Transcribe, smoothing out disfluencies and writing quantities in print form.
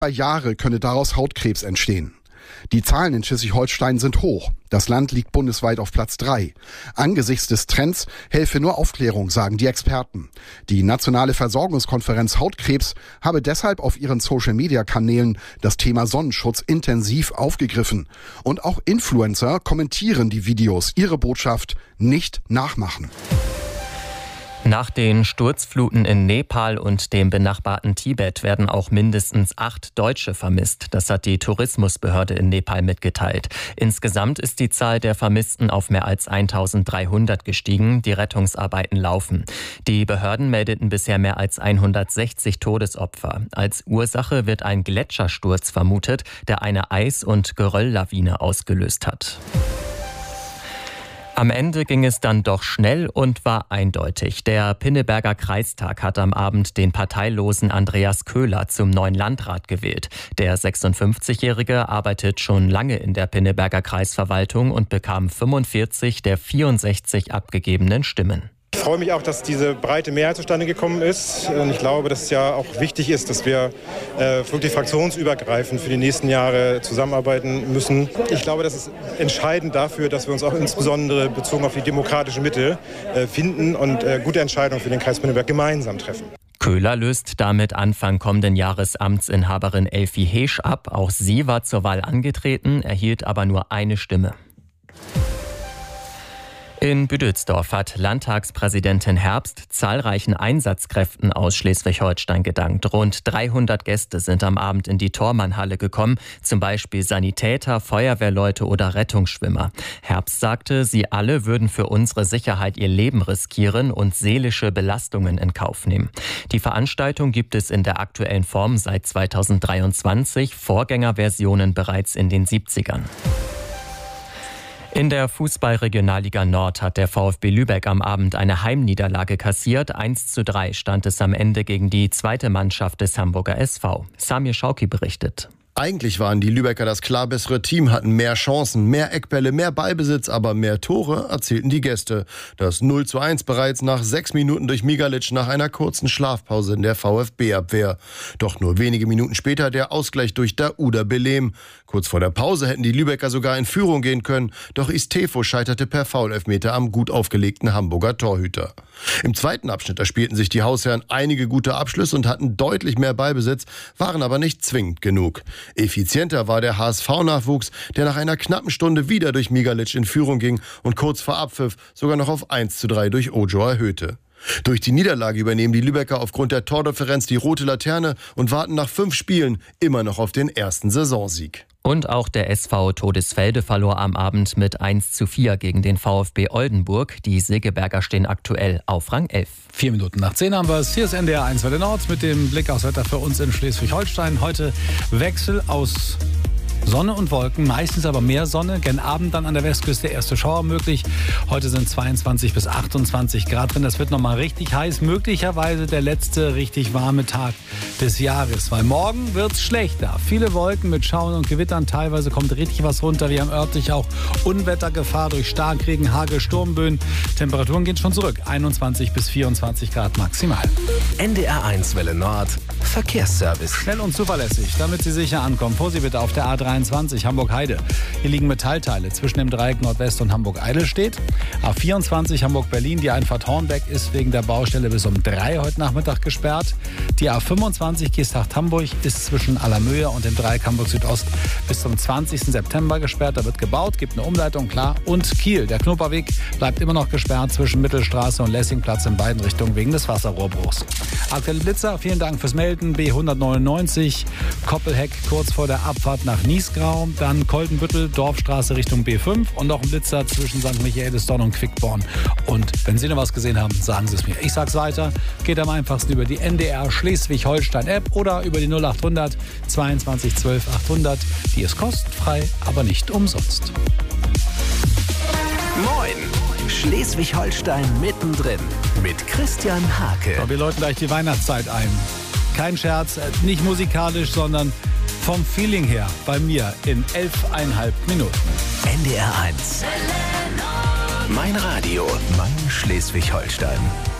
Bei Jahre könne daraus Hautkrebs entstehen. Die Zahlen in Schleswig-Holstein sind hoch. Das Land liegt bundesweit auf Platz 3. Angesichts des Trends helfe nur Aufklärung, sagen die Experten. Die Nationale Versorgungskonferenz Hautkrebs habe deshalb auf ihren Social-Media-Kanälen das Thema Sonnenschutz intensiv aufgegriffen. Und auch Influencer kommentieren die Videos, ihre Botschaft nicht nachmachen. Nach den Sturzfluten in Nepal und dem benachbarten Tibet werden auch mindestens 8 Deutsche vermisst. Das hat die Tourismusbehörde in Nepal mitgeteilt. Insgesamt ist die Zahl der Vermissten auf mehr als 1300 gestiegen. Die Rettungsarbeiten laufen. Die Behörden meldeten bisher mehr als 160 Todesopfer. Als Ursache wird ein Gletschersturz vermutet, der eine Eis- und Gerölllawine ausgelöst hat. Am Ende ging es dann doch schnell und war eindeutig. Der Pinneberger Kreistag hat am Abend den parteilosen Andreas Köhler zum neuen Landrat gewählt. Der 56-Jährige arbeitet schon lange in der Pinneberger Kreisverwaltung und bekam 45 der 64 abgegebenen Stimmen. Ich freue mich auch, dass diese breite Mehrheit zustande gekommen ist. Und ich glaube, dass es ja auch wichtig ist, dass wir wirklich fraktionsübergreifend für die nächsten Jahre zusammenarbeiten müssen. Ich glaube, das ist entscheidend dafür, dass wir uns auch insbesondere bezogen auf die demokratische Mitte finden und gute Entscheidungen für den Kreis Pinneberg gemeinsam treffen. Köhler löst damit Anfang kommenden Jahres Amtsinhaberin Elfie Heesch ab. Auch sie war zur Wahl angetreten, erhielt aber nur eine Stimme. In Büdelsdorf hat Landtagspräsidentin Herbst zahlreichen Einsatzkräften aus Schleswig-Holstein gedankt. Rund 300 Gäste sind am Abend in die Thormannhalle gekommen, zum Beispiel Sanitäter, Feuerwehrleute oder Rettungsschwimmer. Herbst sagte, sie alle würden für unsere Sicherheit ihr Leben riskieren und seelische Belastungen in Kauf nehmen. Die Veranstaltung gibt es in der aktuellen Form seit 2023, Vorgängerversionen bereits in den 70ern. In der Fußball-Regionalliga Nord hat der VfB Lübeck am Abend eine Heimniederlage kassiert. 1:3 stand es am Ende gegen die zweite Mannschaft des Hamburger SV. Samir Schauki berichtet. Eigentlich waren die Lübecker das klar bessere Team, hatten mehr Chancen, mehr Eckbälle, mehr Ballbesitz, aber mehr Tore erzielten die Gäste. Das 0:1 bereits nach 6 Minuten durch Migalic nach einer kurzen Schlafpause in der VfB-Abwehr. Doch nur wenige Minuten später der Ausgleich durch Daouda Belem. Kurz vor der Pause hätten die Lübecker sogar in Führung gehen können, doch Istefo scheiterte per Foul-Elfmeter am gut aufgelegten Hamburger Torhüter. Im zweiten Abschnitt erspielten sich die Hausherren einige gute Abschlüsse und hatten deutlich mehr Ballbesitz, waren aber nicht zwingend genug. Effizienter war der HSV-Nachwuchs, der nach einer knappen Stunde wieder durch Migalic in Führung ging und kurz vor Abpfiff sogar noch auf 1:3 durch Ojo erhöhte. Durch die Niederlage übernehmen die Lübecker aufgrund der Tordifferenz die rote Laterne und warten nach 5 Spielen immer noch auf den ersten Saisonsieg. Und auch der SV Todesfelde verlor am Abend mit 1:4 gegen den VfB Oldenburg. Die Segeberger stehen aktuell auf Rang 11. 4 Minuten nach 10 haben wir es. Hier ist NDR 1 Welle Nord mit dem Blick aufs Wetter für uns in Schleswig-Holstein. Heute Wechsel aus Sonne und Wolken, meistens aber mehr Sonne. Gen Abend dann an der Westküste erste Schauer möglich. Heute sind 22 bis 28 Grad drin. Das wird nochmal richtig heiß. Möglicherweise der letzte richtig warme Tag des Jahres. Weil morgen wird's schlechter. Viele Wolken mit Schauern und Gewittern. Teilweise kommt richtig was runter. Wir haben örtlich auch Unwettergefahr durch Starkregen, Hagel, Sturmböen. Temperaturen gehen schon zurück. 21 bis 24 Grad maximal. NDR 1 Welle Nord. Verkehrsservice. Schnell und zuverlässig, damit Sie sicher ankommen. Vorsicht bitte auf der A23 Hamburg-Heide. Hier liegen Metallteile zwischen dem Dreieck Nordwest und Hamburg-Eidelstedt. A24 Hamburg-Berlin. Die Einfahrt Hornbeck ist wegen der Baustelle bis um 3 heute Nachmittag gesperrt. Die A25 Geesthacht-Hamburg ist zwischen Allermöhe und dem Dreieck Hamburg-Südost bis zum 20. September gesperrt. Da wird gebaut, gibt eine Umleitung, klar. Und Kiel. Der Knoperweg bleibt immer noch gesperrt zwischen Mittelstraße und Lessingplatz in beiden Richtungen wegen des Wasserrohrbruchs. Aktuelle Blitzer, vielen Dank fürs Melden. B199, Koppelheck kurz vor der Abfahrt nach Niesgrau. Dann Koldenbüttel, Dorfstraße Richtung B5 und noch ein Blitzer zwischen St. Michaelisdonn und Quickborn. Und wenn Sie noch was gesehen haben, sagen Sie es mir. Ich sag's weiter. Geht am einfachsten über die NDR Schleswig-Holstein App oder über die 0800 22 12 800. Die ist kostenfrei, aber nicht umsonst. Moin! Schleswig-Holstein mittendrin mit Christian Hake. So, wir läuten gleich die Weihnachtszeit ein. Kein Scherz, nicht musikalisch, sondern vom Feeling her bei mir in 11,5 Minuten. NDR 1. Mein Radio, mein Schleswig-Holstein.